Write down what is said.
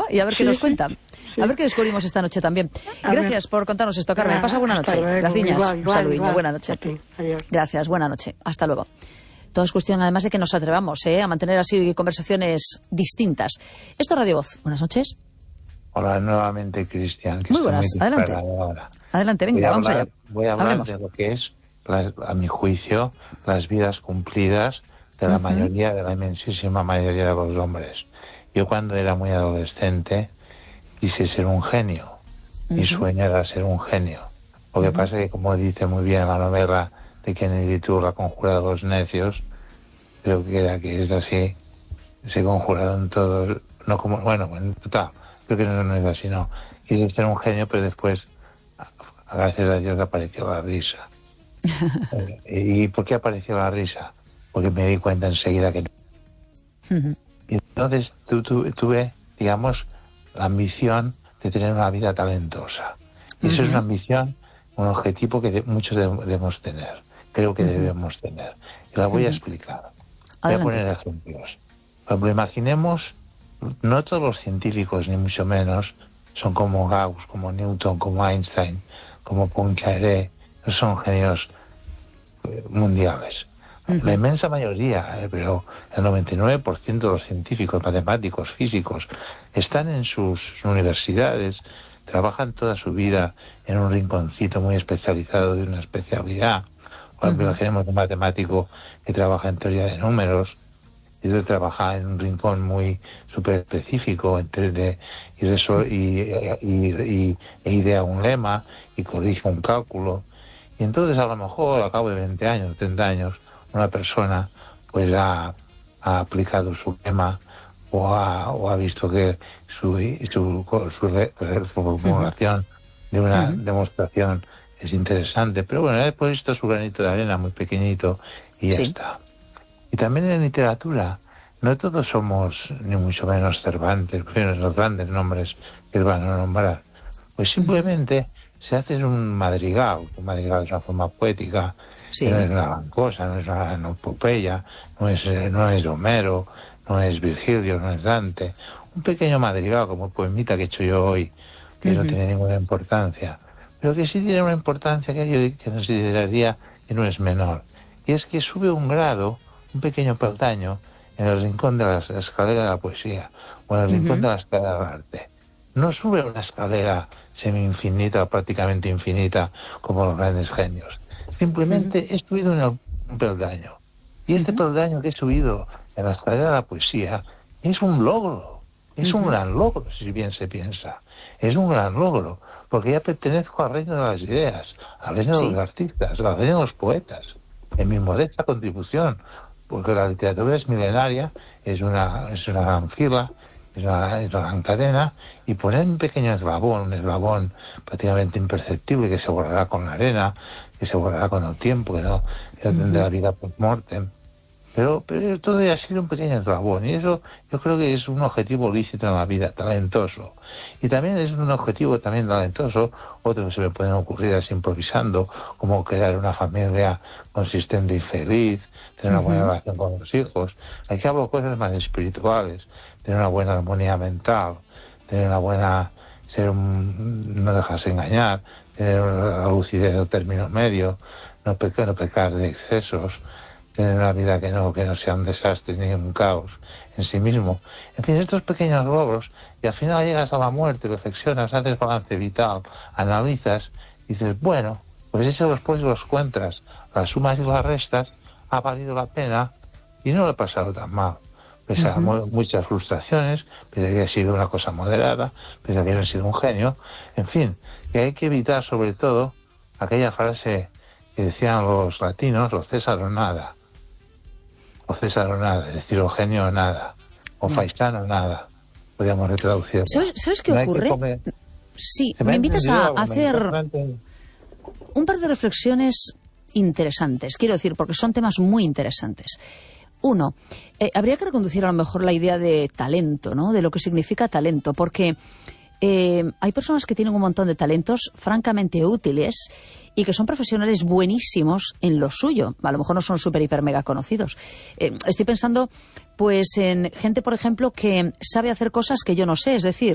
y a ver qué nos cuentan. A ver qué descubrimos esta noche también. Gracias por contarnos esto, Carmen. Pasa buena noche. Gracias. Un saludillo. Buena noche. Gracias. Buena noche. Hasta luego. Todo es cuestión, además, de que nos atrevamos a mantener así conversaciones distintas. Esto es Radio Voz. Buenas noches. Hola, nuevamente, Cristian. Muy buenas. Adelante. Adelante, venga, vamos allá. Voy a hablar de lo que es, a mi juicio, las vidas cumplidas de la mayoría, de la inmensísima mayoría de los hombres. Yo, cuando era muy adolescente, quise ser un genio. Mi sueño era ser un genio. Lo que pasa es que, como dice muy bien la novela de Kennedy Tour, La conjura de los necios, creo que es así, se conjuraron todos, no como, bueno, en total, creo que no es así, no. Quise ser un genio, pero después, gracias a Dios, apareció la risa. ¿Y por qué apareció la risa? Porque me di cuenta enseguida que no. Y entonces tuve, digamos, la ambición de tener una vida talentosa. Y eso es una ambición, un objetivo que muchos debemos tener. Creo que debemos tener. Y la voy a explicar. Voy a poner ejemplos. Por ejemplo, imaginemos, no todos los científicos, ni mucho menos, son como Gauss, como Newton, como Einstein, como Poincaré, no son genios mundiales. La inmensa mayoría, pero el 99% de los científicos, matemáticos, físicos, están en sus universidades, trabajan toda su vida en un rinconcito muy especializado de una especialidad. Por ejemplo, tenemos un matemático que trabaja en teoría de números, y otro trabaja en un rincón muy súper específico, y idea un lema, y corrige un cálculo. Y entonces, a lo mejor, al cabo de 20 años, 30 años, una persona pues ha aplicado su lema o ha visto que su formulación de una demostración es interesante, pero bueno, he puesto su granito de arena muy pequeñito y ya está. Y también en literatura, no todos somos ni mucho menos Cervantes, los grandes nombres que van a nombrar, pues simplemente se hace un madrigal es una forma poética, no es una gran cosa, no es una epopeya, no es Homero, no es Virgilio, no es Dante, un pequeño madrigal como el poemita que he hecho yo hoy, que no tiene ninguna importancia, pero que sí tiene una importancia que yo consideraría que no es menor, y es que sube un grado, un pequeño peldaño, en el rincón de la escalera de la poesía, o en el rincón de la escalera del arte. No sube una escalera semi-infinita o prácticamente infinita como los grandes genios. Simplemente he subido un peldaño. Y este peldaño que he subido en la escalera de la poesía es un logro. Es un gran logro, si bien se piensa. Es un gran logro, porque ya pertenezco al reino de las ideas, al reino de los artistas, al reino de los poetas, en mi modesta contribución, porque la literatura es milenaria, es una gran fila, es una gran cadena, y poner un pequeño un eslabón prácticamente imperceptible que se borrará con la arena, que se borrará con el tiempo, que no tendrá vida post-mortem. Pero todo ya ha sido un pequeño eslabón, y eso yo creo que es un objetivo lícito en la vida, talentoso. Y también es un objetivo también talentoso, otro que se me pueden ocurrir así improvisando, como crear una familia consistente y feliz, tener una buena relación con los hijos. Aquí hablo de cosas más espirituales, tener una buena armonía mental, tener una buena, no dejarse engañar, tener la lucidez del término medio, no pecar de excesos, tener una vida que no sea un desastre ni un caos en sí mismo. En fin, estos pequeños logros, y al final llegas a la muerte, reflexionas, haces balance vital, analizas, y dices, bueno, pues eso después los cuentas, las sumas y las restas, ha valido la pena, y no lo he pasado tan mal. Pese a muchas frustraciones, pese a que he sido una cosa moderada, pese a que no he sido un genio, en fin, que hay que evitar sobre todo aquella frase que decían los latinos, o César o nada, es decir, o genio o nada, o faisano nada, podríamos retraducirlo. ¿Sabes qué ocurre? Sí, me invitas a hacer un par de reflexiones interesantes, quiero decir, porque son temas muy interesantes. Uno, habría que reconducir a lo mejor la idea de talento, ¿no? De lo que significa talento, porque hay personas que tienen un montón de talentos francamente útiles y que son profesionales buenísimos en lo suyo. A lo mejor no son súper, hiper, mega conocidos. Estoy pensando, pues, en gente, por ejemplo, que sabe hacer cosas que yo no sé. Es decir,